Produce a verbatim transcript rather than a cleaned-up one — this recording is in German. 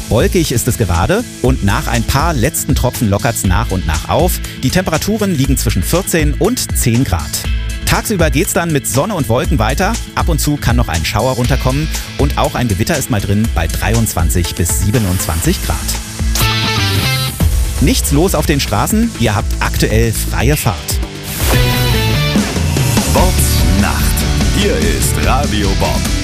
Wolkig ist es gerade und nach ein paar letzten Tropfen lockert's nach und nach auf. Die Temperaturen liegen zwischen vierzehn und zehn Grad. Tagsüber geht's dann mit Sonne und Wolken weiter. Ab und zu kann noch ein Schauer runterkommen und auch ein Gewitter ist mal drin bei dreiundzwanzig bis siebenundzwanzig Grad. Nichts los auf den Straßen, ihr habt aktuell freie Fahrt. Bobs Nacht. Hier ist Radio Bob.